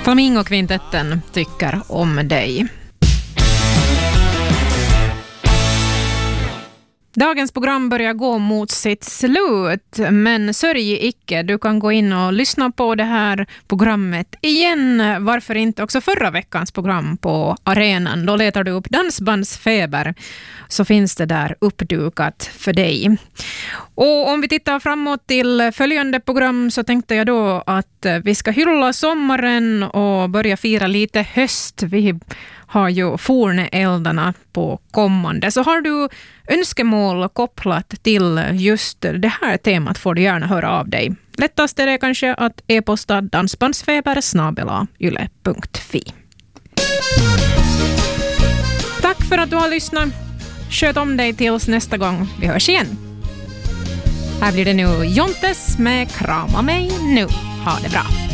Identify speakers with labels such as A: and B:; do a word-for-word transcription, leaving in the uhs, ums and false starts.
A: Flamingokvintetten tycker om dig. Dagens program börjar gå mot sitt slut, men sörj icke, du kan gå in och lyssna på det här programmet igen. Varför inte också förra veckans program på arenan? Då letar du upp Dansbandsfeber, så finns det där uppdukat för dig. Och om vi tittar framåt till följande program så tänkte jag då att vi ska hylla sommaren och börja fira lite höst. Vi har ju forneldarna på kommande. Så har du önskemål kopplat till just det här temat får du gärna höra av dig. Lättast är det kanske att e-posta dansbandsfeber snabel-a yle punkt fi. Tack för att du har lyssnat. Sköt om dig tills nästa gång. Vi hörs igen. Här blir det nu Jontes med Krama mig nu. Ha det bra.